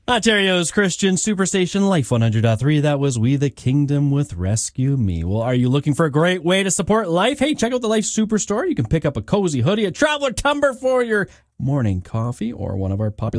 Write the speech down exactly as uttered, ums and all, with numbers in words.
Ontario's Christian Superstation Life one hundred point three. That was We the Kingdom with Rescue Me. Well, are you looking for a great way to support life? Hey, check out the Life Superstore. You can pick up a cozy hoodie, a traveler tumbler for your morning coffee, or one of our popular